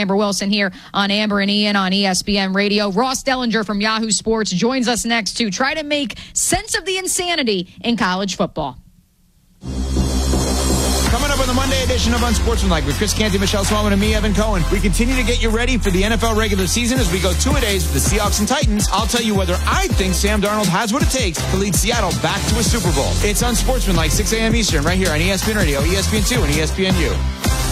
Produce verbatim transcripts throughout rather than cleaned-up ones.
Amber Wilson here on Amber and Ian on E S P N Radio. Ross Dellinger from Yahoo Sports joins us next to try to make sense of the insanity in college football. Coming up on the Monday edition of Unsportsmanlike with Chris Canty, Michelle Swellman, and me, Evan Cohen. We continue to get you ready for the N F L regular season as we go two-a-days with the Seahawks and Titans. I'll tell you whether I think Sam Darnold has what it takes to lead Seattle back to a Super Bowl. It's Unsportsmanlike, six a.m. Eastern, right here on E S P N Radio, E S P N two, and E S P N U.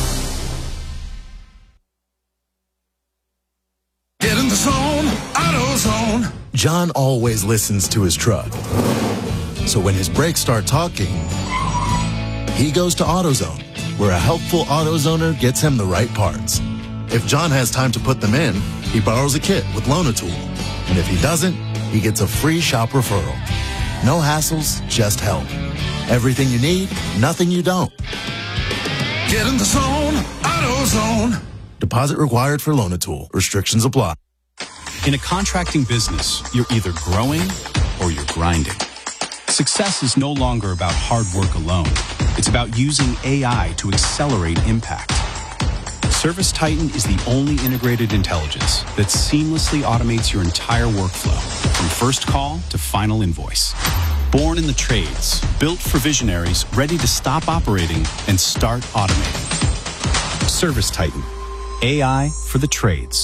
Get in the zone, AutoZone. John always listens to his truck. So when his brakes start talking, he goes to AutoZone, where a helpful AutoZoner gets him the right parts. If John has time to put them in, he borrows a kit with Loan-A-Tool. And if he doesn't, he gets a free shop referral. No hassles, just help. Everything you need, nothing you don't. Get in the zone, AutoZone. Deposit required for Loan-A-Tool. Restrictions apply. In a contracting business, you're either growing or you're grinding. Success is no longer about hard work alone. It's about using A I to accelerate impact. ServiceTitan is the only integrated intelligence that seamlessly automates your entire workflow, from first call to final invoice. Born in the trades, built for visionaries ready to stop operating and start automating. ServiceTitan, A I for the trades.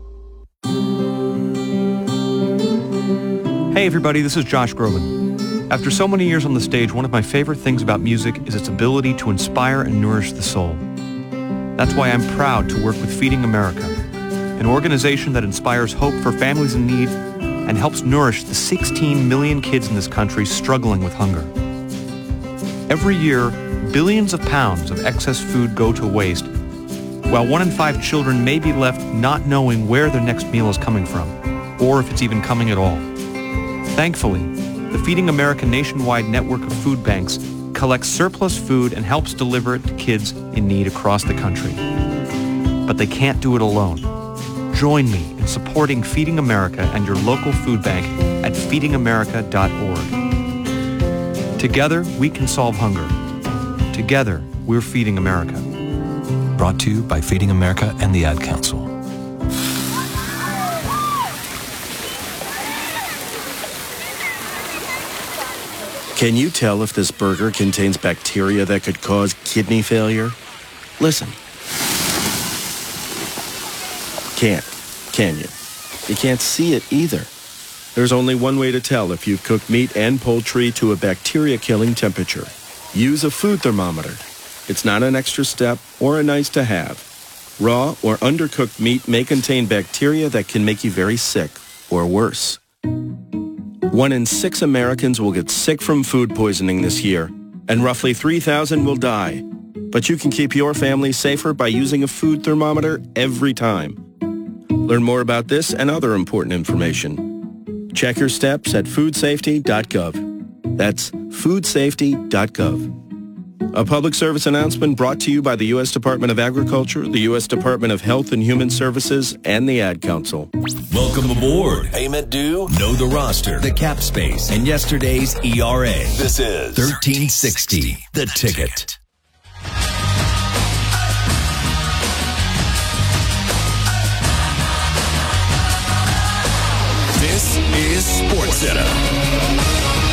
Hey everybody, this is Josh Groban. After so many years on the stage, one of my favorite things about music is its ability to inspire and nourish the soul. That's why I'm proud to work with Feeding America, an organization that inspires hope for families in need and helps nourish the sixteen million kids in this country struggling with hunger. Every year, billions of pounds of excess food go to waste, while one in five children may be left not knowing where their next meal is coming from, or if it's even coming at all. Thankfully, the Feeding America nationwide network of food banks collects surplus food and helps deliver it to kids in need across the country. But they can't do it alone. Join me in supporting Feeding America and your local food bank at feeding america dot org. Together, we can solve hunger. Together, we're Feeding America. Brought to you by Feeding America and the Ad Council. Can you tell if this burger contains bacteria that could cause kidney failure? Listen. Can't, can you? You can't see it either. There's only one way to tell if you've cooked meat and poultry to a bacteria-killing temperature. Use a food thermometer. It's not an extra step or a nice to have. Raw or undercooked meat may contain bacteria that can make you very sick or worse. One in six Americans will get sick from food poisoning this year, and roughly three thousand will die. But you can keep your family safer by using a food thermometer every time. Learn more about this and other important information. Check your steps at food safety dot gov. That's food safety dot gov. A public service announcement brought to you by the U S Department of Agriculture, the U S Department of Health and Human Services, and the Ad Council. Welcome aboard. Payment due, know the roster, the cap space, and yesterday's E R A. This is thirteen sixty, The Ticket. This is SportsCenter.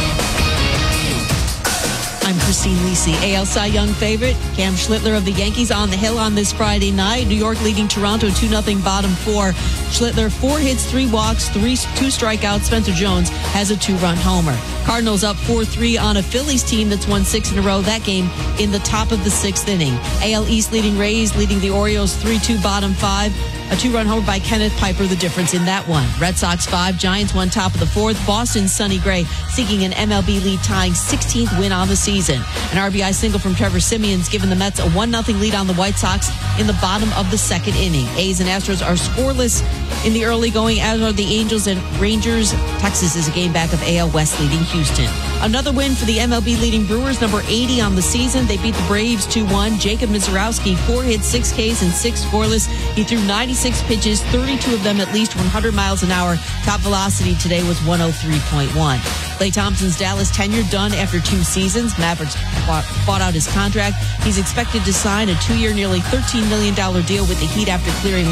I'm Christine Lisi. A L Cy Young favorite Cam Schlittler of the Yankees on the hill on this Friday night. New York leading Toronto two nothing bottom four. Schlittler, four hits, three walks, three two strikeouts. Spencer Jones has a two-run homer. Cardinals up four three on a Phillies team that's won six in a row. That game in the top of the sixth inning. A L East leading Rays, leading the Orioles three two bottom five. A two-run homer by Kenneth Piper, the difference in that one. Red Sox five, Giants one top of the fourth. Boston's Sonny Gray seeking an M L B lead tying sixteenth win on the season. An R B I single from Trevor Simeon's given the Mets a one nothing lead on the White Sox in the bottom of the second inning. A's and Astros are scoreless in the early going, as are the Angels and Rangers. Texas is a game back of A L West leading Houston. Another win for the M L B leading Brewers, number eighty on the season. They beat the Braves two one. Jacob Misiorowski, four hits, six Ks, and six scoreless. He threw ninety-six pitches, thirty-two of them at least one hundred miles an hour. Top velocity today was one oh three point one. Klay Thompson's Dallas tenure done after two seasons. Mavericks bought, bought out his contract. He's expected to sign a two-year, nearly thirteen million dollars deal with the Heat after clearing